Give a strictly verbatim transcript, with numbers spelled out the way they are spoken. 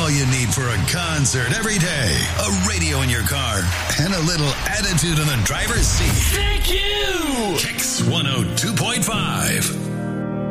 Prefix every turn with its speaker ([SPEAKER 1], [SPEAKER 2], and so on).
[SPEAKER 1] all you need for a concert every day. A radio in your car and a little attitude in the driver's seat.
[SPEAKER 2] Thank you!
[SPEAKER 1] Kicks one oh two point five.